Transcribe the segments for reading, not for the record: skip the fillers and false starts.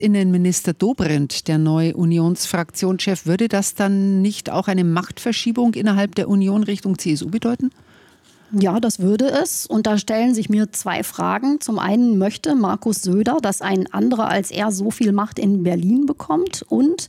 Innenminister Dobrindt, der neue Unionsfraktionschef, würde das dann nicht auch eine Machtverschiebung innerhalb der Union Richtung CSU bedeuten? Ja, das würde es. Und da stellen sich mir zwei Fragen. Zum einen möchte Markus Söder, dass ein anderer als er so viel Macht in Berlin bekommt. Und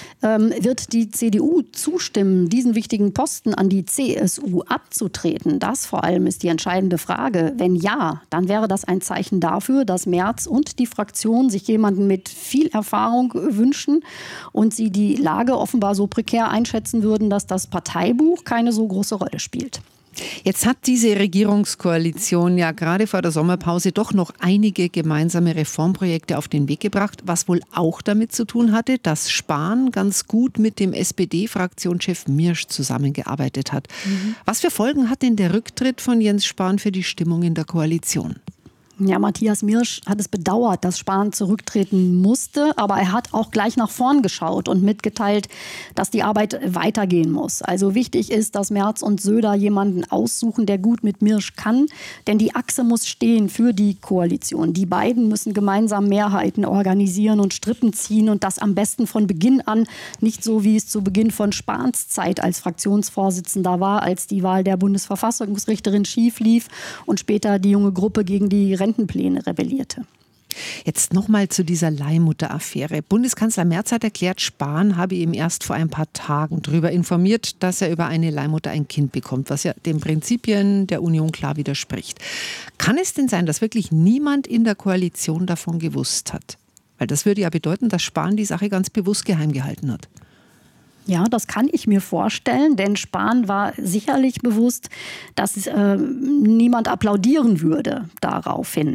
wird die CDU zustimmen, diesen wichtigen Posten an die CSU abzutreten? Das vor allem ist die entscheidende Frage. Wenn ja, dann wäre das ein Zeichen dafür, dass Merz und die Fraktion sich jemanden mit viel Erfahrung wünschen und sie die Lage offenbar so prekär einschätzen würden, dass das Parteibuch keine so große Rolle spielt. Jetzt hat diese Regierungskoalition ja gerade vor der Sommerpause doch noch einige gemeinsame Reformprojekte auf den Weg gebracht, was wohl auch damit zu tun hatte, dass Spahn ganz gut mit dem SPD-Fraktionschef Mirsch zusammengearbeitet hat. Was für Folgen hat denn der Rücktritt von Jens Spahn für die Stimmung in der Koalition? Ja, Matthias Mirsch hat es bedauert, dass Spahn zurücktreten musste, aber er hat auch gleich nach vorn geschaut und mitgeteilt, dass die Arbeit weitergehen muss. Also wichtig ist, dass Merz und Söder jemanden aussuchen, der gut mit Mirsch kann, denn die Achse muss stehen für die Koalition. Die beiden müssen gemeinsam Mehrheiten organisieren und Strippen ziehen und das am besten von Beginn an, nicht so wie es zu Beginn von Spahns Zeit als Fraktionsvorsitzender war, als die Wahl der Bundesverfassungsrichterin schief lief und später die junge Gruppe gegen die Rentenpläne rebellierte. Jetzt nochmal zu dieser Leihmutter-Affäre. Bundeskanzler Merz hat erklärt, Spahn habe ihm erst vor ein paar Tagen darüber informiert, dass er über eine Leihmutter ein Kind bekommt, was ja den Prinzipien der Union klar widerspricht. Kann es denn sein, dass wirklich niemand in der Koalition davon gewusst hat? Weil das würde ja bedeuten, dass Spahn die Sache ganz bewusst geheim gehalten hat. Ja, das kann ich mir vorstellen, denn Spahn war sicherlich bewusst, dass niemand applaudieren würde daraufhin.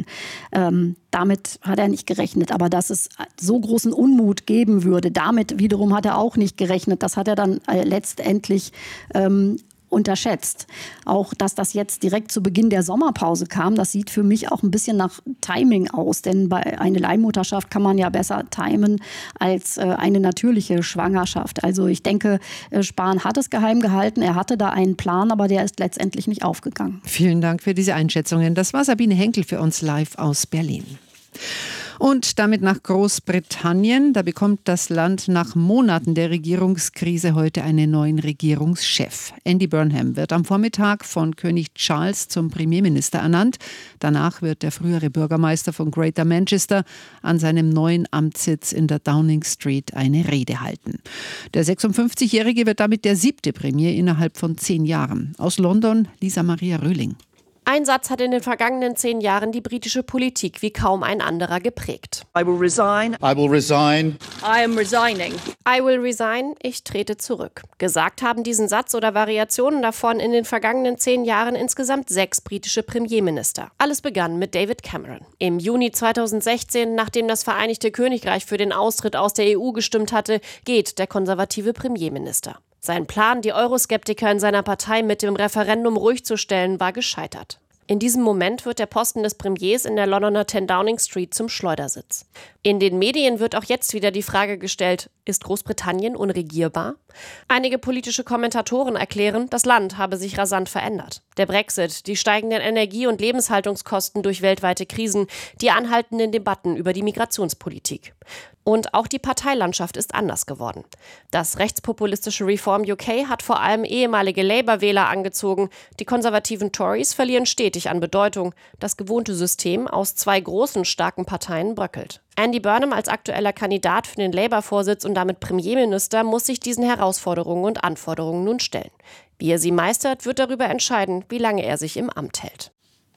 Damit hat er nicht gerechnet, aber dass es so großen Unmut geben würde, damit wiederum hat er auch nicht gerechnet. Das hat er dann letztendlich unterschätzt. Auch, dass das jetzt direkt zu Beginn der Sommerpause kam, das sieht für mich auch ein bisschen nach Timing aus. Denn bei einer Leihmutterschaft kann man ja besser timen als eine natürliche Schwangerschaft. Also ich denke, Spahn hat es geheim gehalten. Er hatte da einen Plan, aber der ist letztendlich nicht aufgegangen. Vielen Dank für diese Einschätzungen. Das war Sabine Henkel für uns live aus Berlin. Und damit nach Großbritannien. Da bekommt das Land nach Monaten der Regierungskrise heute einen neuen Regierungschef. Andy Burnham wird am Vormittag von König Charles zum Premierminister ernannt. Danach wird der frühere Bürgermeister von Greater Manchester an seinem neuen Amtssitz in der Downing Street eine Rede halten. Der 56-Jährige wird damit der 7. Premier innerhalb von 10 Jahren. Aus London, Lisa Maria Röhling. Ein Satz hat in den vergangenen 10 Jahren die britische Politik wie kaum ein anderer geprägt. I will resign. I will resign. I am resigning. I will resign. Ich trete zurück. Gesagt haben diesen Satz oder Variationen davon in den vergangenen 10 Jahren insgesamt 6 britische Premierminister. Alles begann mit David Cameron. Im Juni 2016, nachdem das Vereinigte Königreich für den Austritt aus der EU gestimmt hatte, geht der konservative Premierminister. Sein Plan, die Euroskeptiker in seiner Partei mit dem Referendum ruhig zu stellen, war gescheitert. In diesem Moment wird der Posten des Premiers in der Londoner 10 Downing Street zum Schleudersitz. In den Medien wird auch jetzt wieder die Frage gestellt, ist Großbritannien unregierbar? Einige politische Kommentatoren erklären, das Land habe sich rasant verändert. Der Brexit, die steigenden Energie- und Lebenshaltungskosten durch weltweite Krisen, die anhaltenden Debatten über die Migrationspolitik. Und auch die Parteilandschaft ist anders geworden. Das rechtspopulistische Reform UK hat vor allem ehemalige Labour-Wähler angezogen. Die konservativen Tories verlieren stetig an Bedeutung. Das gewohnte System aus 2 großen, starken Parteien bröckelt. Andy Burnham als aktueller Kandidat für den Labour-Vorsitz und damit Premierminister muss sich diesen Herausforderungen und Anforderungen nun stellen. Wie er sie meistert, wird darüber entscheiden, wie lange er sich im Amt hält.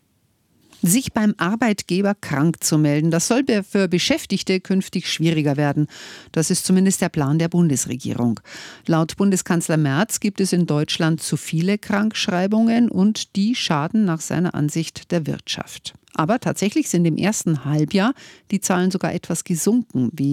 Sich beim Arbeitgeber krank zu melden, das soll für Beschäftigte künftig schwieriger werden. Das ist zumindest der Plan der Bundesregierung. Laut Bundeskanzler Merz gibt es in Deutschland zu viele Krankschreibungen und die schaden nach seiner Ansicht der Wirtschaft. Aber tatsächlich sind im ersten Halbjahr die Zahlen sogar etwas gesunken, wie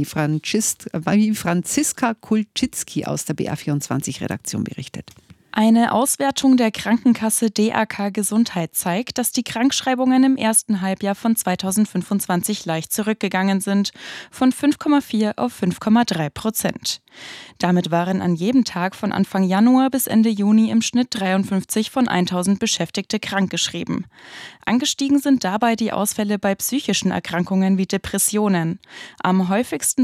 Franziska Kulczycki aus der BR24-Redaktion berichtet. Eine Auswertung der Krankenkasse DAK Gesundheit zeigt, dass die Krankschreibungen im ersten Halbjahr von 2025 leicht zurückgegangen sind, von 5,4 auf 5,3%. Damit waren an jedem Tag von Anfang Januar bis Ende Juni im Schnitt 53 von 1000 Beschäftigte krankgeschrieben. Angestiegen sind dabei die Ausfälle bei psychischen Erkrankungen wie Depressionen. Am häufigsten